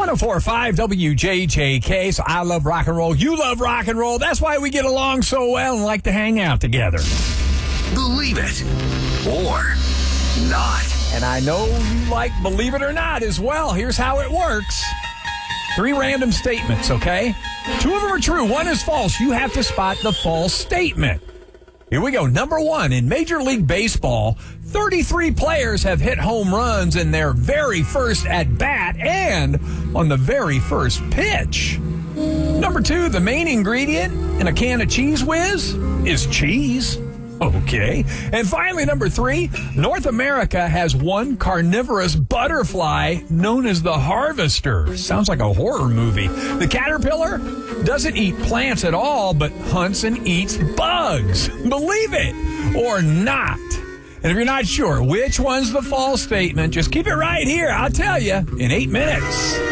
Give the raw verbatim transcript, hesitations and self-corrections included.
one oh four point five W J J K. So I love rock and roll. You love rock and roll. That's why we get along so well and like to hang out together. Believe it or not. And I know you like Believe It or Not as well. Here's how it works. Three random statements, okay? Two of them are true. One is false. You have to spot the false statement. Here we go. Number one, in Major League Baseball, thirty-three players have hit home runs in their very first at-bat and on the very first pitch. Number two, the main ingredient in a can of Cheese Whiz is cheese. Okay. And finally, number three, North America has one carnivorous butterfly known as the harvester. Sounds like a horror movie. The caterpillar doesn't eat plants at all, but hunts and eats bugs. Believe it or not. And if you're not sure which one's the false statement, just keep it right here. I'll tell you in eight minutes.